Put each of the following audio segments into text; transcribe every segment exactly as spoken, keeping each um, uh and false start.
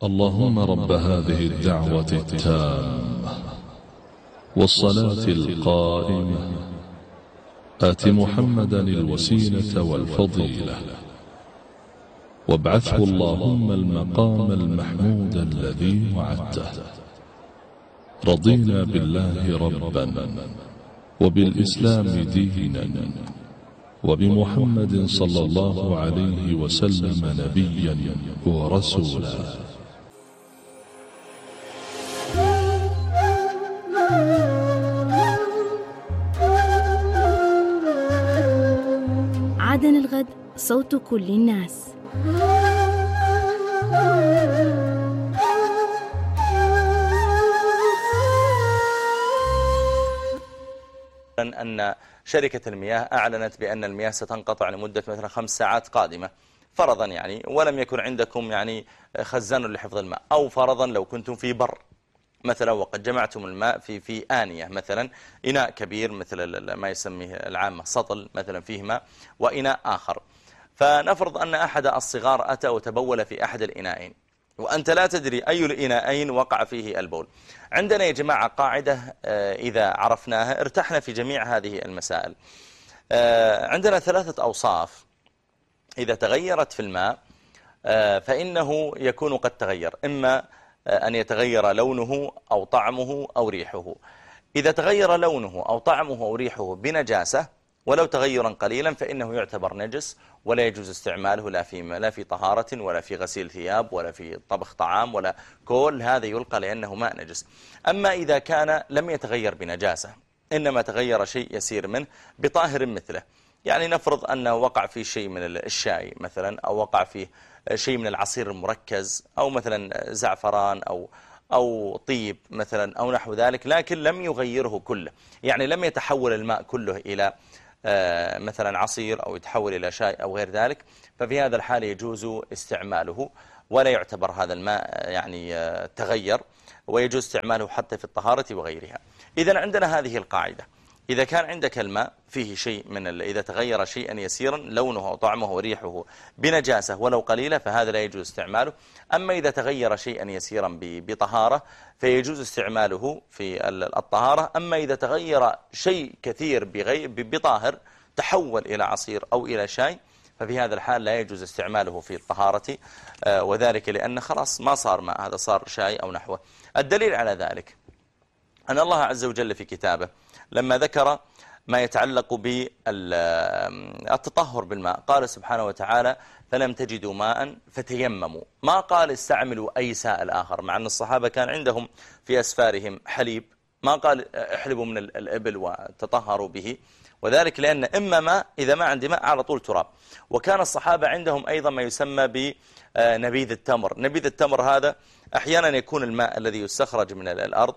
اللهم رب هذه الدعوة التامة والصلاة القائمة آت محمدا الوسيلة والفضيلة وابعثه اللهم المقام المحمود الذي وعدته. رضينا بالله ربا وبالإسلام دينا وبمحمد صلى الله عليه وسلم نبيا ورسولا. عدن الغد، صوت كل الناس. أن شركة المياه أعلنت بأن المياه ستنقطع لمدة مثلا خمس ساعات قادمة فرضا يعني، ولم يكن عندكم يعني خزان لحفظ الماء، أو فرضا لو كنتم في بر مثلا وقد جمعتم الماء في في آنية مثلا، إناء كبير مثل ما يسميه العامة سطل مثلا فيه ماء، وإناء آخر، فنفرض أن أحد الصغار أتى وتبول في أحد الإناءين وأنت لا تدري أي الإناءين وقع فيه البول. عندنا يا جماعة قاعدة إذا عرفناها ارتحنا في جميع هذه المسائل. عندنا ثلاثة أوصاف إذا تغيرت في الماء فإنه يكون قد تغير، إما أن يتغير لونه أو طعمه أو ريحه. إذا تغير لونه أو طعمه أو ريحه بنجاسة ولو تغيرا قليلا فإنه يعتبر نجس ولا يجوز استعماله لا في لا في طهارة ولا في غسيل ثياب ولا في طبخ طعام، ولا كل هذا يلقى لأنه ماء نجس. أما إذا كان لم يتغير بنجاسة إنما تغير شيء يسير منه بطاهر مثله، يعني نفرض أنه وقع فيه شيء من الشاي مثلا، أو وقع فيه شيء من العصير المركز، أو مثلا زعفران أو أو طيب مثلا أو نحو ذلك، لكن لم يغيره كله، يعني لم يتحول الماء كله إلى مثلا عصير أو يتحول إلى شاي أو غير ذلك، ففي هذا الحال يجوز استعماله ولا يعتبر هذا الماء يعني تغير، ويجوز استعماله حتى في الطهارة وغيرها. إذن عندنا هذه القاعدة: إذا كان عندك الماء فيه شيء من ال... إذا تغير شيئا يسيرا لونه وطعمه وريحه بنجاسة ولو قليلة فهذا لا يجوز استعماله. أما إذا تغير شيئا يسيرا ب... بطهارة فيجوز استعماله في الطهارة. أما إذا تغير شيء كثير بغي... بطاهر تحول إلى عصير أو إلى شاي ففي هذا الحال لا يجوز استعماله في الطهارة، وذلك لأن خلاص ما صار ماء، هذا صار شاي أو نحوه. الدليل على ذلك أن الله عز وجل في كتابه لما ذكر ما يتعلق بالتطهر بالماء قال سبحانه وتعالى: فلم تجدوا ماء فتيمموا. ما قال استعملوا أي سائل آخر، مع أن الصحابة كان عندهم في أسفارهم حليب، ما قال احلبوا من الإبل وتطهروا به، وذلك لأن إما ماء، إذا ما عندي ماء على طول تراب. وكان الصحابة عندهم أيضا ما يسمى بنبيذ التمر. نبيذ التمر هذا أحيانا يكون الماء الذي يستخرج من الأرض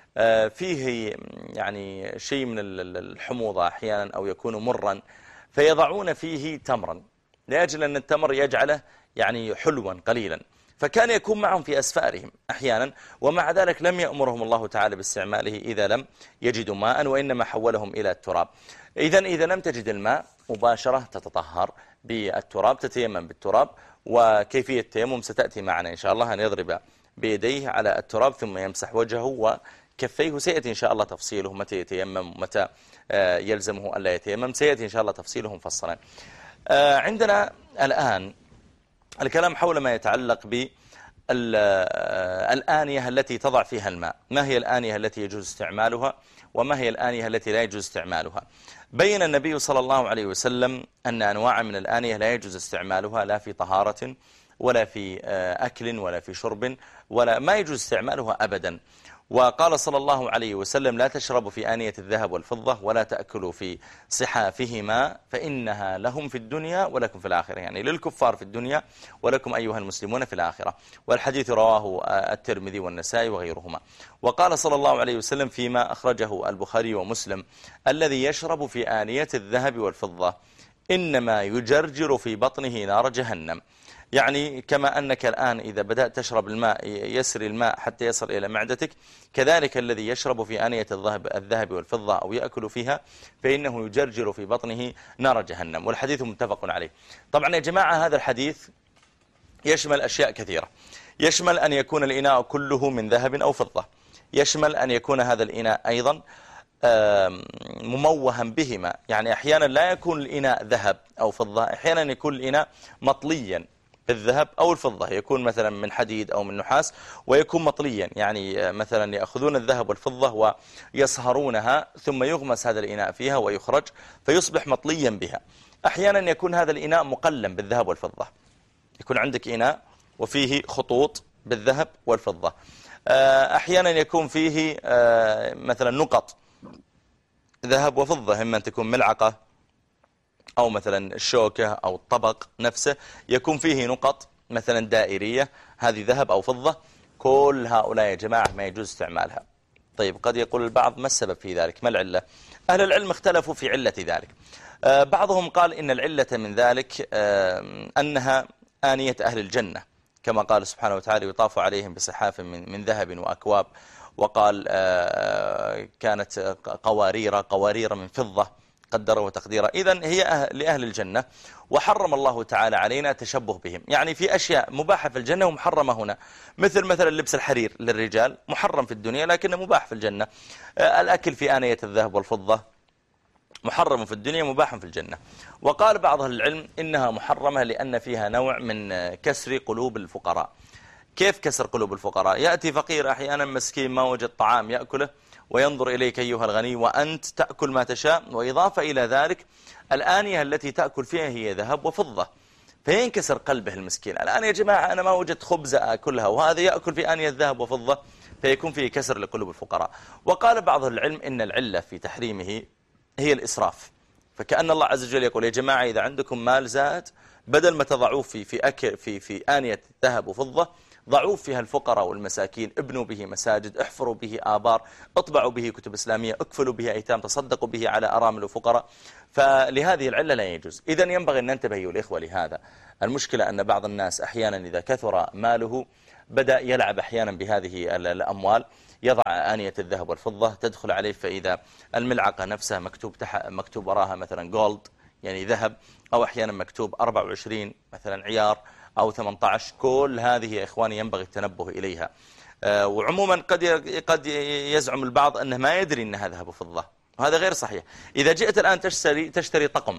فيه يعني شيء من الحموضة أحيانا أو يكون مرا، فيضعون فيه تمرا لأجل أن التمر يجعله يعني حلوا قليلا، فكان يكون معهم في أسفارهم أحيانا، ومع ذلك لم يأمرهم الله تعالى باستعماله إذا لم يجدوا ماء، وإنما حولهم إلى التراب. إذن إذا لم تجد الماء مباشرة تتطهر بالتراب، تتيمم بالتراب. وكيفية التيمم ستأتي معنا إن شاء الله، أن يضرب بيديه على التراب ثم يمسح وجهه و كفيه. سيأتي إن شاء الله تفصيله متى يتيمم ومتى يلزمه ألا يتيمم، سيأتي إن شاء الله تفصيله مفصلا. عندنا الآن الكلام حول ما يتعلق بالآنية التي تضع فيها الماء. ما هي الآنية التي يجوز استعمالها وما هي الآنية التي لا يجوز استعمالها؟ بين النبي صلى الله عليه وسلم أن أنواع من الآنية لا يجوز استعمالها لا في طهارة ولا في أكل ولا في شرب، ولا ما يجوز استعمالها أبدا. وقال صلى الله عليه وسلم: لا تشربوا في آنية الذهب والفضة ولا تأكلوا في صحافهما فإنها لهم في الدنيا ولكم في الآخرة، يعني للكفار في الدنيا ولكم أيها المسلمون في الآخرة. والحديث رواه الترمذي والنسائي وغيرهما. وقال صلى الله عليه وسلم فيما أخرجه البخاري ومسلم: الذي يشرب في آنية الذهب والفضة إنما يجرجر في بطنه نار جهنم. يعني كما أنك الآن إذا بدأت تشرب الماء يسري الماء حتى يصل إلى معدتك، كذلك الذي يشرب في آنية الذهب الذهب والفضة أو يأكل فيها فإنه يجرجر في بطنه نار جهنم. والحديث متفق عليه. طبعا يا جماعة هذا الحديث يشمل أشياء كثيرة. يشمل أن يكون الإناء كله من ذهب أو فضة، يشمل أن يكون هذا الإناء أيضا مموها بهما، يعني أحيانا لا يكون الإناء ذهب أو فضة، أحيانا يكون الإناء مطليا بالذهب أو الفضة، يكون مثلا من حديد أو من نحاس ويكون مطليا، يعني مثلا يأخذون الذهب والفضة ويصهرونها ثم يغمس هذا الإناء فيها ويخرج فيصبح مطليا بها. أحيانا يكون هذا الإناء مقلم بالذهب والفضة، يكون عندك إناء وفيه خطوط بالذهب والفضة. أحيانا يكون فيه مثلا نقط ذهب وفضة، إما أن تكون ملعقة أو مثلا الشوكة أو الطبق نفسه يكون فيه نقط مثلا دائرية، هذه ذهب أو فضة. كل هؤلاء يا جماعة ما يجوز استعمالها. طيب قد يقول البعض ما السبب في ذلك، ما العلة؟ أهل العلم اختلفوا في علة ذلك. بعضهم قال إن العلة من ذلك أنها آنية أهل الجنة، كما قال سبحانه وتعالى يطاف عليهم بصحاف من, من ذهب وأكواب، وقال كانت قوارير قوارير من فضة قدروا تقديرا. إذن هي أهل لأهل الجنة، وحرم الله تعالى علينا التشبه بهم، يعني في أشياء مباحة في الجنة ومحرمة هنا، مثل مثلا لبس الحرير للرجال محرم في الدنيا لكنه مباح في الجنة. الأكل في آنية الذهب والفضة محرم في الدنيا مباح في الجنة. وقال بعض أهل العلم إنها محرمة لأن فيها نوع من كسر قلوب الفقراء. كيف كسر قلوب الفقراء؟ يأتي فقير أحيانا مسكين ما وجد طعام يأكله وينظر إليك أيها الغني وأنت تأكل ما تشاء، وإضافة إلى ذلك الآنية التي تأكل فيها هي ذهب وفضة، فينكسر قلبه المسكين. الآن يا جماعة أنا ما وجدت خبزة أكلها وهذا يأكل في آنية ذهب وفضة، فيكون فيه كسر لقلوب الفقراء. وقال بعض العلم إن العلة في تحريمه هي الإسراف، فكأن الله عز وجل يقول يا جماعة إذا عندكم مال زائد بدل ما تضعوه في في أكل في في آنية ذهب وفضة ضعوه فيها الفقراء والمساكين، ابنوا به مساجد، احفروا به آبار، اطبعوا به كتب إسلامية، اكفلوا به أيتام، تصدقوا به على أرامل وفقراء. فلهذه العلة لا يجوز. إذن ينبغي أن ننتبه أيها الإخوة لهذا. المشكلة أن بعض الناس أحيانا إذا كثر ماله بدأ يلعب أحيانا بهذه الأموال، يضع آنية الذهب والفضة تدخل عليه، فإذا الملعقة نفسها مكتوب تحت مكتوب وراها مثلا جولد يعني ذهب، أو أحيانا مكتوب أربعة وعشرين مثلا عيار أو ثمانية عشر، كل هذه يا إخواني ينبغي التنبه إليها. وعموما قد قد يزعم البعض أنه ما يدري أنها ذهب وفضة، وهذا غير صحيح. إذا جئت الآن تشتري تشتري طقم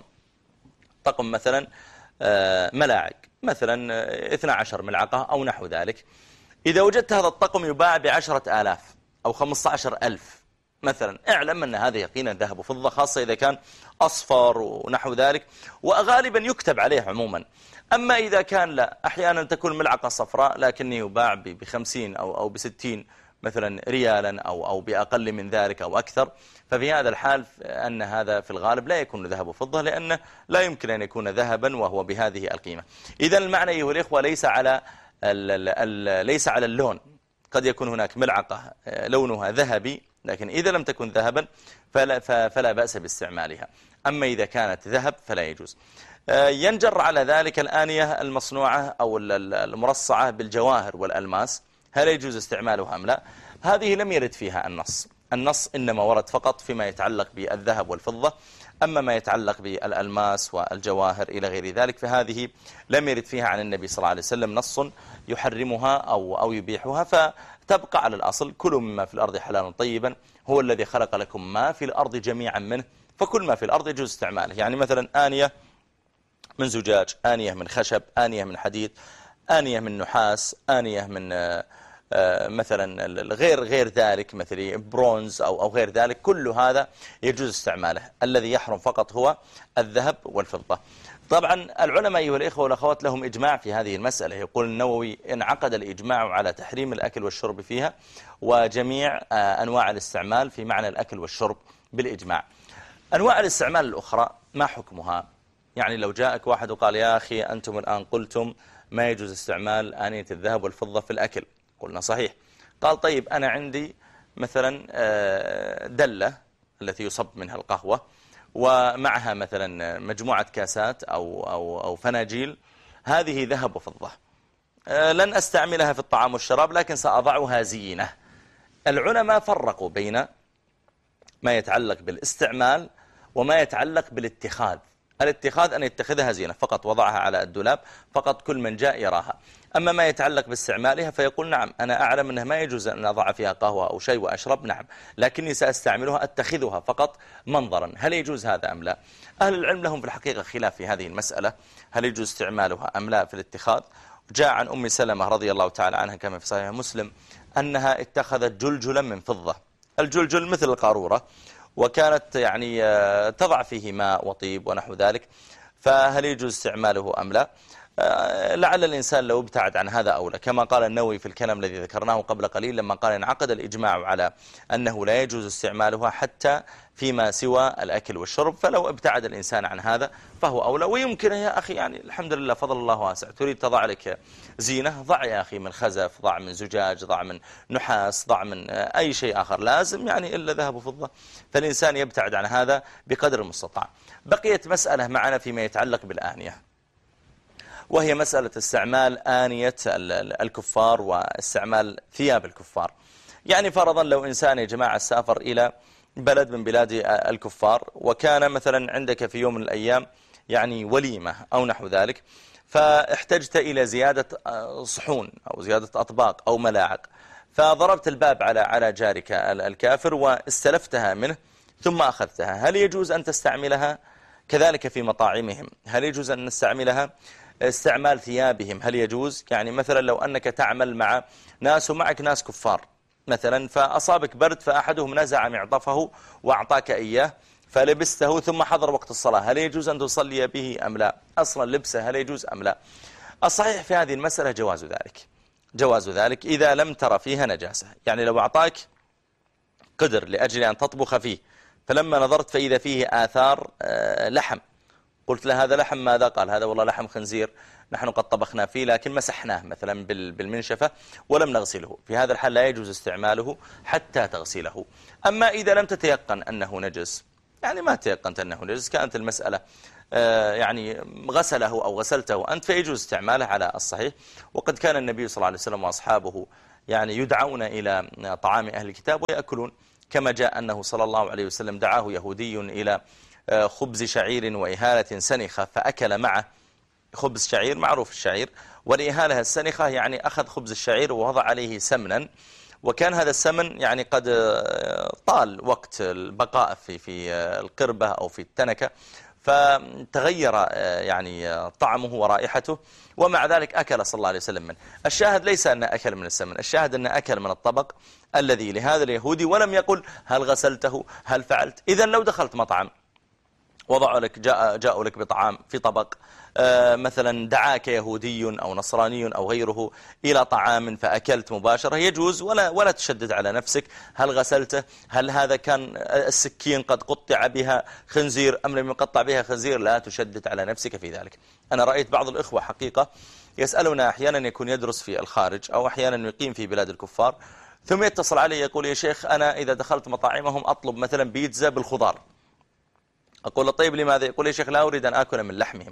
طقم مثلا ملاعق مثلا اثنتي عشرة ملعقة أو نحو ذلك، إذا وجدت هذا الطقم يباع بعشرة آلاف أو خمسة عشر ألف مثلا، اعلم أن هذا يقينا ذهب وفضة، خاصة إذا كان أصفر ونحو ذلك، وغالبا يكتب عليه عموما. أما إذا كان لا، أحيانا تكون ملعقة صفراء لكن يباع بخمسين أو أو بستين مثلا ريالا أو أو بأقل من ذلك أو أكثر، ففي هذا الحال أن هذا في الغالب لا يكون ذهب وفضة، لأنه لا يمكن أن يكون ذهبا وهو بهذه القيمة. إذا المعنى أيها الإخوة ليس على ليس على اللون، قد يكون هناك ملعقة لونها ذهبي لكن إذا لم تكن ذهبا فلا, فلا بأس باستعمالها، أما إذا كانت ذهب فلا يجوز. ينجر على ذلك الآنية المصنوعة أو المرصعة بالجواهر والألماس، هل يجوز استعمالها أم لا؟ هذه لم يرد فيها النص، النص إنما ورد فقط فيما يتعلق بالذهب والفضة، أما ما يتعلق بالألماس والجواهر إلى غير ذلك فهذه لم يرد فيها عن النبي صلى الله عليه وسلم نص يحرمها أو أو يبيحها، فتبقى على الأصل كلوا مما في الأرض حلالا طيبا، هو الذي خلق لكم ما في الأرض جميعا منه، فكل ما في الأرض يجوز استعماله. يعني مثلا آنية من زجاج، آنية من خشب، آنية من حديد، آنية من نحاس، آنية من مثلا غير غير ذلك مثل برونز أو أو غير ذلك، كل هذا يجوز استعماله. الذي يحرم فقط هو الذهب والفضة. طبعا العلماء أيها الإخوة والأخوات لهم إجماع في هذه المسألة. يقول النووي انعقد الإجماع على تحريم الأكل والشرب فيها وجميع أنواع الاستعمال في معنى الأكل والشرب بالإجماع. أنواع الاستعمال الأخرى ما حكمها؟ يعني لو جاءك واحد وقال يا أخي أنتم الآن قلتم ما يجوز استعمال آنية الذهب والفضة في الأكل، قلنا صحيح. قال طيب أنا عندي مثلا دلة التي يصب منها القهوة ومعها مثلا مجموعة كاسات أو, أو, أو فناجيل، هذه ذهب وفضة، لن أستعملها في الطعام والشراب لكن سأضعها زينة. العلماء فرقوا بين ما يتعلق بالاستعمال وما يتعلق بالاتخاذ. الاتخاذ أن يتخذها زينة فقط، وضعها على الدولاب فقط كل من جاء يراها. أما ما يتعلق باستعمالها فيقول نعم أنا أعلم أنه ما يجوز أن أضع فيها قهوة أو شيء وأشرب، نعم، لكني سأستعملها أتخذها فقط منظرا. هل يجوز هذا أم لا؟ أهل العلم لهم في الحقيقة خلاف في هذه المسألة، هل يجوز استعمالها أم لا في الاتخاذ. جاء عن أم سلمة رضي الله تعالى عنها كما في صحيح مسلم أنها اتخذت جلجلا من فضة، الجلجل مثل القارورة، وكانت يعني تضع فيه ماء وطيب ونحو ذلك، فهل يجوز استعماله أم لا؟ لعل الإنسان لو ابتعد عن هذا أولى، كما قال النووي في الكلام الذي ذكرناه قبل قليل لما قال انعقد الإجماع على أنه لا يجوز استعمالها حتى فيما سوى الأكل والشرب، فلو ابتعد الإنسان عن هذا فهو أولى. ويمكن يا أخي يعني الحمد لله فضل الله واسع، تريد تضع لك زينة ضع يا أخي من خزف، ضع من زجاج، ضع من نحاس، ضع من أي شيء آخر، لازم يعني إلا ذهب وفضة، فالإنسان يبتعد عن هذا بقدر المستطاع. بقيت مسألة معنا فيما يتعلق بالآنية، وهي مسألة استعمال آنية الكفار واستعمال ثياب الكفار. يعني فرضا لو إنسان يا جماعة سافر إلى بلد من بلاد الكفار، وكان مثلا عندك في يوم من الأيام يعني وليمة أو نحو ذلك، فاحتجت إلى زيادة صحون أو زيادة أطباق أو ملاعق، فضربت الباب على على جارك الكافر واستلفتها منه ثم أخذتها، هل يجوز أن تستعملها؟ كذلك في مطاعمهم هل يجوز أن نستعملها؟ استعمال ثيابهم هل يجوز؟ يعني مثلا لو أنك تعمل مع ناس ومعك ناس كفار مثلا، فأصابك برد فأحدهم نزع معطفه وأعطاك إياه فلبسته ثم حضر وقت الصلاة، هل يجوز أن تصلي به أم لا؟ أصلا لبسه هل يجوز أم لا؟ الصحيح في هذه المسألة جواز ذلك، جواز ذلك إذا لم ترى فيها نجاسة. يعني لو أعطاك قدر لأجل أن تطبخ فيه، فلما نظرت فإذا فيه آثار لحم، قلت له هذا لحم ماذا؟ قال هذا والله لحم خنزير، نحن قد طبخنا فيه لكن مسحناه مثلا بالمنشفة ولم نغسله، في هذا الحال لا يجوز استعماله حتى تغسله. أما إذا لم تتيقن أنه نجس، يعني ما تيقنت أنه نجس، كانت المسألة يعني غسله أو غسلته أنت، فيجوز استعماله على الصحيح. وقد كان النبي صلى الله عليه وسلم وأصحابه يعني يدعون إلى طعام أهل الكتاب ويأكلون، كما جاء أنه صلى الله عليه وسلم دعاه يهودي إلى خبز شعير وإهالة سنخة فأكل معه. خبز شعير معروف الشعير، والإهالة السنخة يعني أخذ خبز الشعير ووضع عليه سمنا، وكان هذا السمن يعني قد طال وقت البقاء في في القربة أو في التنكة، فتغير يعني طعمه ورائحته، ومع ذلك أكل صلى الله عليه وسلم منه. الشاهد ليس أن أكل من السمن، الشاهد أن أكل من الطبق الذي لهذا اليهودي، ولم يقل هل غسلته هل فعلت. إذن لو دخلت مطعم وضعوا لك جاء جاءوا لك بطعام في طبق، آه مثلا دعاك يهودي أو نصراني أو غيره إلى طعام فأكلت مباشرة، يجوز ولا ولا تشدد على نفسك هل غسلته، هل هذا كان السكين قد قطع بها خنزير أم لم يقطع بها خنزير، لا تشدد على نفسك في ذلك. أنا رأيت بعض الإخوة حقيقة يسألنا أحيانا يكون يدرس في الخارج أو أحيانا يقيم في بلاد الكفار، ثم يتصل علي يقول يا شيخ أنا إذا دخلت مطاعمهم أطلب مثلا بيتزا بالخضار. أقول طيب لماذا؟ يقول يا شيخ لا أريد أن آكل من لحمهم.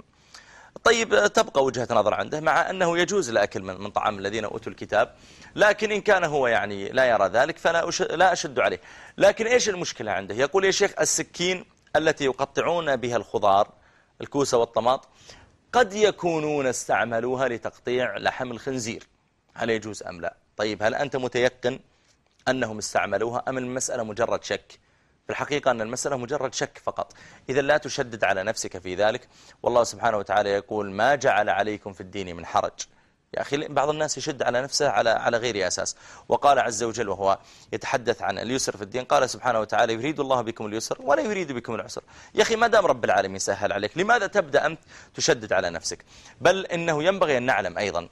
طيب تبقى وجهة نظر عنده، مع أنه يجوز الأكل من من طعام الذين أوتوا الكتاب، لكن إن كان هو يعني لا يرى ذلك فلا لا أشد عليه. لكن إيش المشكلة عنده؟ يقول يا شيخ السكين التي يقطعون بها الخضار الكوسة والطماط قد يكونون استعملوها لتقطيع لحم الخنزير، هل يجوز أم لا؟ طيب هل أنت متيقن أنهم استعملوها أم المسألة مجرد شك؟ في الحقيقة أن المسألة مجرد شك فقط، إذا لا تشدد على نفسك في ذلك. والله سبحانه وتعالى يقول ما جعل عليكم في الدين من حرج. يا أخي بعض الناس يشد على نفسه على على غير أساس. وقال عز وجل وهو يتحدث عن اليسر في الدين، قال سبحانه وتعالى يريد الله بكم اليسر ولا يريد بكم العسر. يا أخي ما دام رب العالمين سهل عليك، لماذا تبدأ أنت تشدد على نفسك؟ بل إنه ينبغي أن نعلم أيضا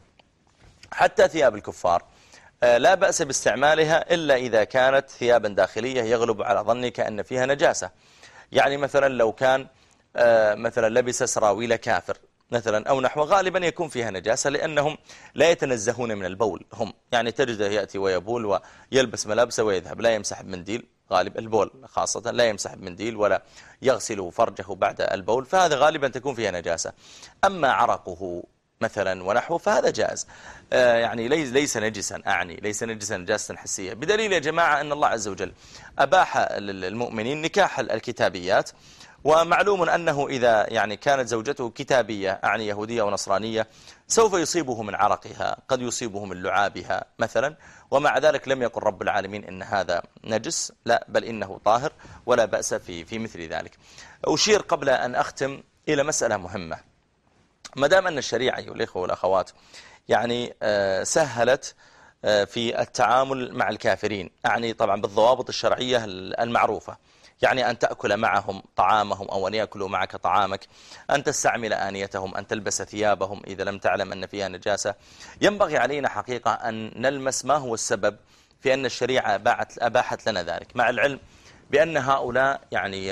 حتى ثياب الكفار لا بأس باستعمالها إلا إذا كانت ثيابا داخلية يغلب على ظنك أن فيها نجاسة. يعني مثلا لو كان مثلا لبس سراويل كافر مثلا أو نحو، غالبا يكون فيها نجاسة لأنهم لا يتنزهون من البول، هم يعني تجده يأتي ويبول ويلبس ملابسه ويذهب، لا يمسح بمنديل، غالب البول خاصة لا يمسح بمنديل ولا يغسل فرجه بعد البول، فهذا غالبا تكون فيها نجاسة. أما عرقه مثلا ونحو فهذا جائز، آه يعني ليس ليس نجسا، أعني ليس نجسا نجاسة حسية، بدليل يا جماعة أن الله عز وجل أباح للمؤمنين نكاح الكتابيات، ومعلوم أنه إذا يعني كانت زوجته كتابية أعني يهودية ونصرانية سوف يصيبه من عرقها، قد يصيبه من لعابها مثلا، ومع ذلك لم يقل رب العالمين إن هذا نجس، لا بل إنه طاهر ولا بأس في في مثل ذلك. أشير قبل أن أختم إلى مسألة مهمة. ما دام أن الشريعة أيها الإخوة والأخوات يعني سهلت في التعامل مع الكافرين، أعني طبعا بالضوابط الشرعية المعروفة، يعني أن تأكل معهم طعامهم أو أن يأكلوا معك طعامك، أن تستعمل آنيتهم، أن تلبس ثيابهم إذا لم تعلم أن فيها نجاسة. ينبغي علينا حقيقة أن نلمس ما هو السبب في أن الشريعة أباحت لنا ذلك، مع العلم بأن هؤلاء يعني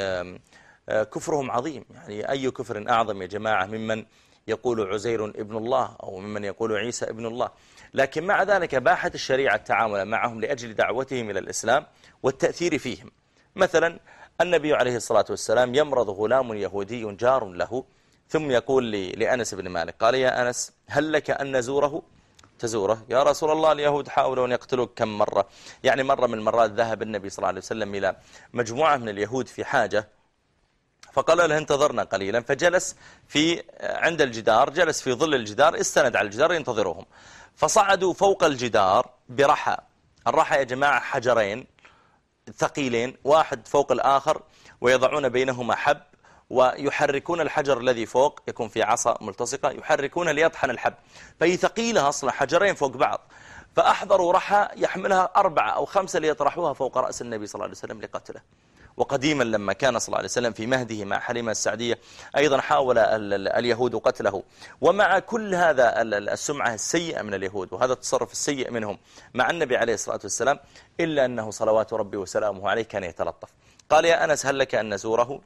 كفرهم عظيم. يعني أي كفر أعظم يا جماعة ممن يقول عزير ابن الله أو ممن يقول عيسى ابن الله؟ لكن مع ذلك باحت الشريعة التعامل معهم لأجل دعوتهم إلى الإسلام والتأثير فيهم. مثلا النبي عليه الصلاة والسلام يمرض غلام يهودي جار له، ثم يقول لأنس بن مالك، قال يا أنس هل لك أن نزوره؟ تزوره؟ يا رسول الله اليهود حاولوا أن يقتلوك كم مرة. يعني مرة من المرات ذهب النبي صلى الله عليه وسلم إلى مجموعة من اليهود في حاجة، فقال له انتظرنا قليلا، فجلس في عند الجدار، جلس في ظل الجدار، استند على الجدار ينتظرهم. فصعدوا فوق الجدار برحى. الرحى يا جماعة حجرين ثقيلين واحد فوق الآخر، ويضعون بينهما حب، ويحركون الحجر الذي فوق يكون في عصا ملتصقة، يحركون ليطحن الحب، فهي ثقيلة أصلا، حجرين فوق بعض. فأحضروا رحى يحملها أربعة أو خمسة ليطرحوها فوق رأس النبي صلى الله عليه وسلم لقتله. وقديما لما كان صلى الله عليه وسلم في مهده مع حليمة السعدية أيضا حاول اليهود قتله. ومع كل هذا السمعة السيئة من اليهود وهذا التصرف السيء منهم مع النبي عليه الصلاة والسلام، إلا أنه صلوات ربي وسلامه عليه كان يتلطف. قال يا أنس هل لك أن نزوره؟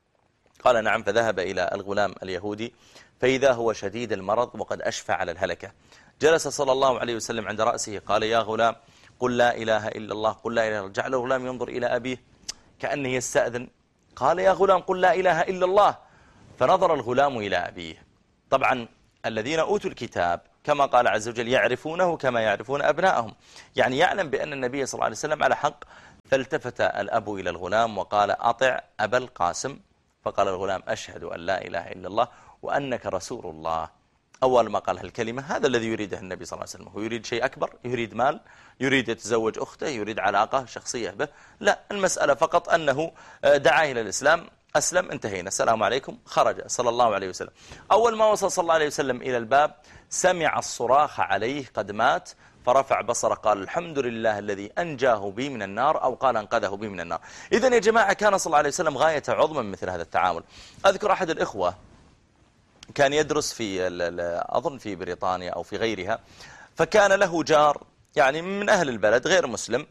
قال نعم. فذهب إلى الغلام اليهودي فإذا هو شديد المرض وقد أشفى على الهلكة. جلس صلى الله عليه وسلم عند رأسه، قال يا غلام قل لا إله إلا الله، قل لا إله إلا الله. جعل الغلام ينظر إلى أبيه كأنه يستأذن، قال يا غلام قل لا إله إلا الله. فنظر الغلام إلى أبيه. طبعا الذين أوتوا الكتاب كما قال عز وجل يعرفونه كما يعرفون أبناءهم، يعني يعلم بأن النبي صلى الله عليه وسلم على حق. فالتفت الأب إلى الغلام وقال أطع أبا القاسم. فقال الغلام أشهد أن لا إله إلا الله وأنك رسول الله. أول ما قال هالكلمة هذا الذي يريده النبي صلى الله عليه وسلم. هو يريد شيء أكبر، يريد مال، يريد يتزوج أخته، يريد علاقة شخصية به، لا، المسألة فقط أنه دعاه إلى الإسلام، أسلم، انتهينا، السلام عليكم، خرج صلى الله عليه وسلم. أول ما وصل صلى الله عليه وسلم إلى الباب سمع الصراخ عليه قد مات، فرفع بصره قال الحمد لله الذي أنجاه بي من النار، أو قال أنقذه بي من النار. إذن يا جماعة كان صلى الله عليه وسلم غاية عظمى مثل هذا التعامل. أذكر أحد الإخوة كان يدرس في أظن في بريطانيا أو في غيرها، فكان له جار يعني من أهل البلد غير مسلم،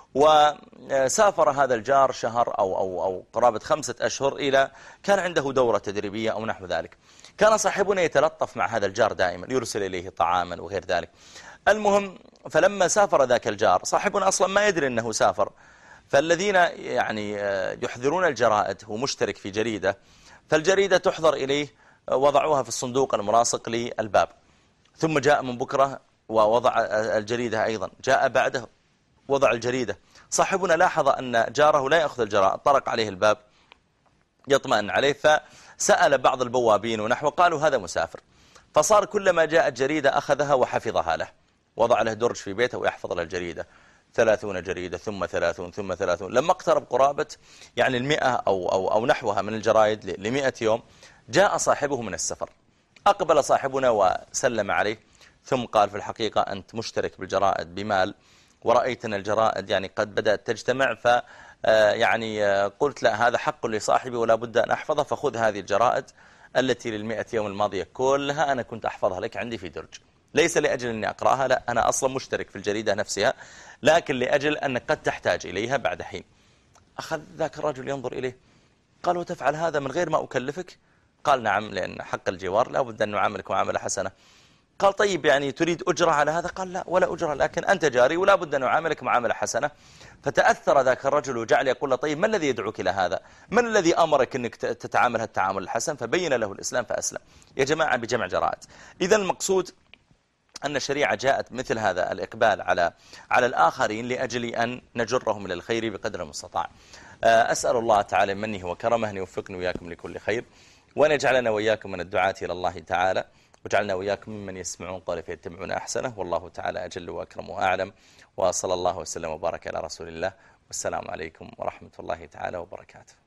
وسافر هذا الجار شهر أو, أو, أو قرابة خمسة أشهر إلى كان عنده دورة تدريبية أو نحو ذلك. كان صاحبنا يتلطف مع هذا الجار دائما، يرسل إليه طعاما وغير ذلك. المهم فلما سافر ذاك الجار صاحبنا أصلا ما يدري أنه سافر، فالذين يعني يحضرون الجرائد، هو مشترك في جريدة، فالجريدة تحضر إليه، وضعوها في الصندوق الملاصق للباب. ثم جاء من بكرة ووضع الجريدة أيضا، جاء بعده وضع الجريدة. صاحبنا لاحظ أن جاره لا يأخذ الجرائد، طرق عليه الباب يطمئن عليه، فسأل بعض البوابين ونحو، قالوا هذا مسافر. فصار كلما جاءت جريدة أخذها وحفظها له، وضع له درج في بيته ويحفظ له الجريدة، ثلاثون جريدة ثم ثلاثون ثم ثلاثون. لما اقترب قرابة يعني المئة أو, أو, أو نحوها من الجرائد لمئة يوم، جاء صاحبه من السفر. أقبل صاحبنا وسلم عليه، ثم قال في الحقيقة أنت مشترك بالجرائد بمال، ورأيت أن الجرائد يعني قد بدأت تجتمع، ف يعني قلت لا، هذا حق لصاحبي ولا بد أن أحفظه، فخذ هذه الجرائد التي للمئة يوم الماضية كلها أنا كنت أحفظها لك عندي في درج، ليس لأجل أني أقرأها، لا، أنا أصلا مشترك في الجريدة نفسها، لكن لأجل أنك قد تحتاج إليها بعد حين. أخذ ذاك الرجل ينظر إليه، قال وتفعل هذا من غير ما أكلفك؟ قال نعم، لأن حق الجوار لا بد أن نعاملك معاملة حسنة. قال طيب يعني تريد أجرة على هذا؟ قال لا، ولا أجرة، لكن أنت جاري ولا بد أن نعاملك معاملة حسنة. فتأثر ذاك الرجل وجعل يقول له طيب ما الذي يدعوك إلى هذا؟ من الذي أمرك أنك تتعامل هالتعامل الحسن؟ فبين له الإسلام فأسلم. يا جماعة بجمع جرائد. إذن المقصود أن الشريعة جاءت مثل هذا الإقبال على على الآخرين لأجل أن نجرهم إلى الخير بقدر المستطاع. أسأل الله تعالى منه وكرمه أن يوفقني وإياكم لكل خير، وأن يجعلنا وإياكم من الدعاة إلى الله تعالى، وجعلنا وإياكم ممن يسمعون قال فيتبعون أحسنه، والله تعالى أجل وأكرم وأعلم، وصلى الله وسلم وبارك على رسول الله، والسلام عليكم ورحمة الله تعالى وبركاته.